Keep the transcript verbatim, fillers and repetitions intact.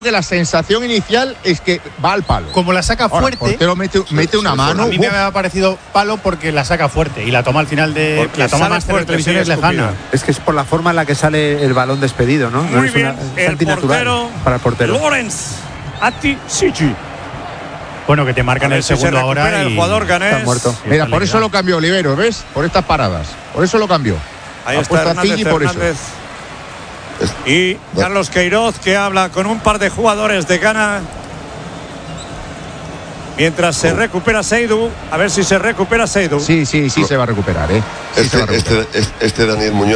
que la sensación inicial es que va al palo. Como la saca Ahora, fuerte, el portero mete, mete una mano. A mí me ha parecido palo porque la saca fuerte y la toma al final de Porque la toma sale más de fuerte, televisión sí, es lejana. escupida. Es que es por la forma en la que sale el balón despedido, ¿no? No Muy es bien, una, es el antinatural portero para el portero. Lorenz Ati-Sigi. Bueno, que te marcan A ver el si se segundo recupera ahora el y jugador ganés. está muerto. Mira, por eso lo cambió Olivero, ¿ves? Por estas paradas. Por eso lo cambió. Ahí Ha está puesto a Hernández, Ziggy por eso. Hernández. Y Carlos Queiroz, que habla con un par de jugadores de Ghana. Mientras se recupera Seydou. A ver si se recupera Seydou. Sí, sí, sí se va a recuperar, ¿eh? Sí se va a Este, recuperar. este, este, este Daniel Muñoz